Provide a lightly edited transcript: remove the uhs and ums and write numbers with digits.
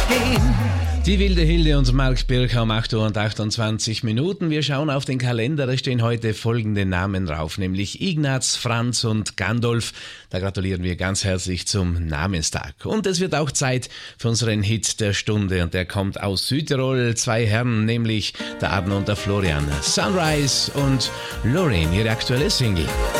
gehen. Die wilde Hilde und Mark Birka um 8 Uhr und 28 Minuten. Wir schauen auf den Kalender, da stehen heute folgende Namen drauf, nämlich Ignaz, Franz und Gandolf. Da gratulieren wir ganz herzlich zum Namenstag. Und es wird auch Zeit für unseren Hit der Stunde und der kommt aus Südtirol. 2 Herren, nämlich der Arno und der Florian. Sunrise und Lorraine, ihre aktuelle Single.